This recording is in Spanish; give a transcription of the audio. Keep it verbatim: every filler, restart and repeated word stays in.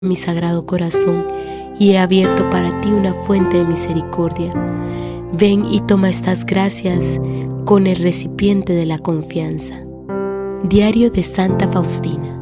mi sagrado corazón y he abierto para ti una fuente de misericordia. Ven y toma estas gracias con el recipiente de la confianza. Diario de Santa Faustina.